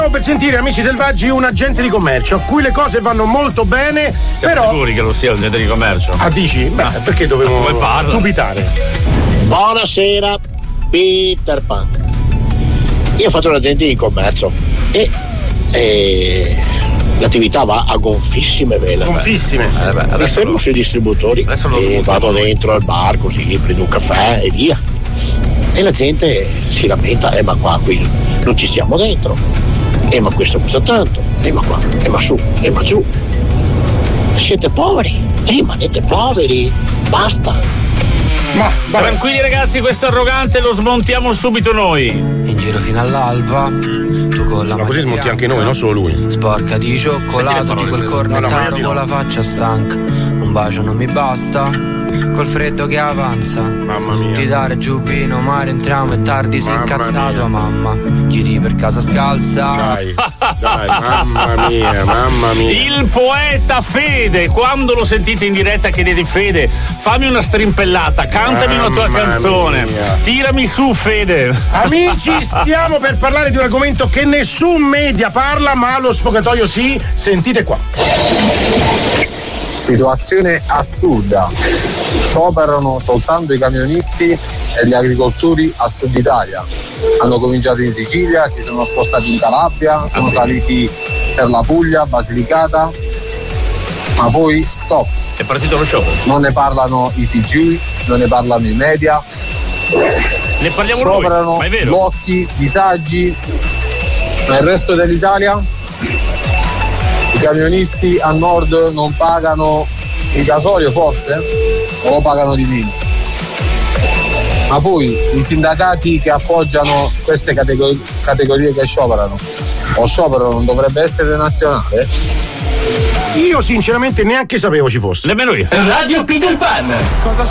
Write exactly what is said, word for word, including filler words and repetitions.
Per sentire, amici selvaggi, un agente di commercio a cui le cose vanno molto bene. Siamo però sicuri che lo sia un agente di commercio? Ah, dici? Beh, ah. perché dovevo dubitare? Buonasera, Peter Pan. Io faccio l'agente di commercio e, e l'attività va a gonfissime vele. Gonfissime. Eh beh, mi fermo sui distributori e vado dentro al bar, così prendo un caffè e via. E la gente si lamenta, eh ma qua qui non ci siamo dentro. Eh ma questo costa tanto, eh ma qua, eh ma su, eh ma giù. Siete poveri, eh rimanete poveri, basta. Ma tranquilli ragazzi, questo arrogante lo smontiamo subito noi. In giro fino all'alba, tu con la ma così smonti anche noi, non solo lui. Sporca di cioccolato, di quel cornettaro con la faccia stanca. Un bacio non mi basta, col freddo che avanza. Mamma mia. Ti dare giubbino, ma rientriamo è tardi, sei incazzato a mamma. Giri per casa scalza. Dai, dai, mamma mia, mamma mia. Il poeta Fede, quando lo sentite in diretta chiedete Fede, fammi una strimpellata, cantami mamma una tua canzone. Mia. Tirami su Fede. Amici, stiamo per parlare di un argomento che nessun media parla, ma lo sfogatoio sì. Sentite qua. Situazione assurda, scioperano soltanto i camionisti e gli agricoltori a Sud Italia. Hanno cominciato in Sicilia, si sono spostati in Calabria, sono ah, sì. saliti per la Puglia, Basilicata, ma poi stop. È partito lo sciopero. Non ne parlano i T G, non ne parlano i media. Ne parliamo scioperano noi, ma è vero. Blocchi, disagi, ma il resto dell'Italia? I camionisti a nord non pagano il gasolio forse? O lo pagano di meno? Ma poi i sindacati che appoggiano queste categor- categorie che scioperano, o sciopero non dovrebbe essere nazionale? Io sinceramente neanche sapevo ci fosse. Nemmeno io. Radio Peter Pan. Cosa